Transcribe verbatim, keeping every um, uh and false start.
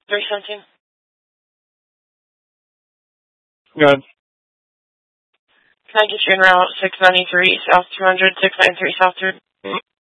three seventeen. Good. Can I get you in route six ninety-three South two hundred, six ninety-three South two hundred?